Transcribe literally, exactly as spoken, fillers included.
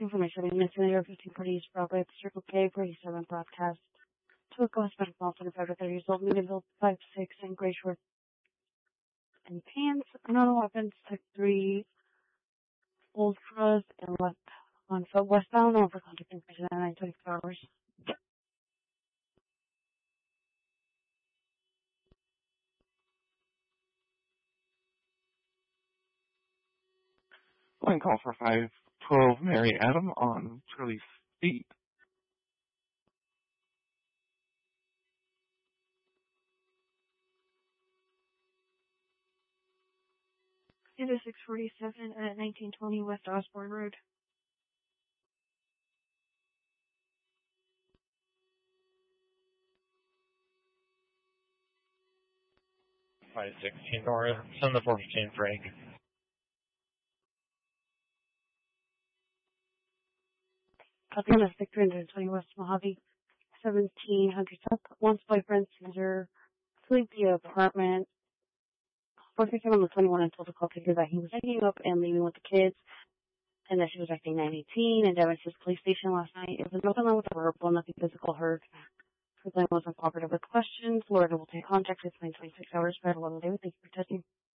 Information being missing there, fifteen forty East Broadway, Circle K, forty-seven broadcast. To a ghost medical Boston, five to thirty years old, Newtonville, five six, and gray shorts and pants. Another weapons, tech three, Old Cross, and left on foot westbound, over contact information at nine twenty-four hours. Line call for five twelve Mary Adam on Charlie Street. It is six forty-seven at nineteen twenty West Osborne Road. five sixteen North, send the fourteen Frank. Copy on three twenty West Mojave, seventeen hundred South. Once boyfriend, Caesar, to leave the apartment. four fifteen on the twenty-one and told the call taker that he was hanging up and leaving with the kids, and that she was acting nine eighteen and damaged his police station last night. It was nothing wrong with the verbal, nothing physical hurt. Her plan was uncooperative with questions. Florida will take contact within twenty-six hours. But have a lovely day. Thank you for testing.